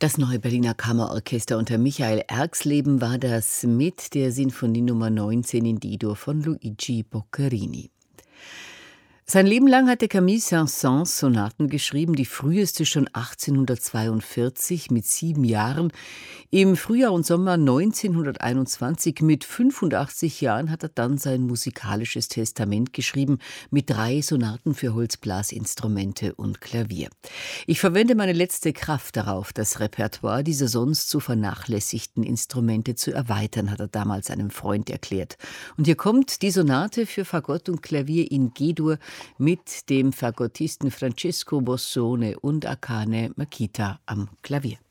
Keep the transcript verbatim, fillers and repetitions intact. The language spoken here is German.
Das Neue Berliner Kammerorchester unter Michael Erxleben war das mit der Sinfonie Nummer neunzehn in D-Dur von Luigi Boccherini. Sein Leben lang hatte Camille Saint-Saëns Sonaten geschrieben, die früheste schon achtzehnhundertzweiundvierzig mit sieben Jahren. Im Frühjahr und Sommer neunzehnhunderteinundzwanzig mit fünfundachtzig Jahren hat er dann sein musikalisches Testament geschrieben mit drei Sonaten für Holzblasinstrumente und Klavier. Ich verwende meine letzte Kraft darauf, das Repertoire dieser sonst so vernachlässigten Instrumente zu erweitern, hat er damals einem Freund erklärt. Und hier kommt die Sonate für Fagott und Klavier in G-Dur mit dem Fagottisten Francesco Bossone und Akane Makita am Klavier.